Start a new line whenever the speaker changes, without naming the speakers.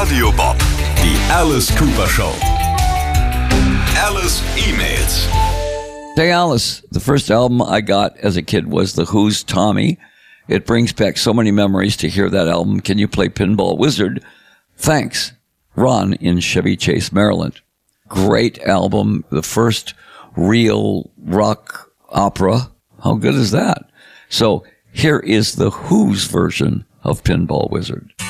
Radio Bob, die Alice Cooper Show. Alice emails.
Hey Alice, the first album I got as a kid was The Who's Tommy. It brings back so many memories to hear that album. Can you play Pinball Wizard? Thanks. Ron in Chevy Chase, Maryland. Great album. The first real rock opera. How good is that? So here is the Who's version of Pinball Wizard.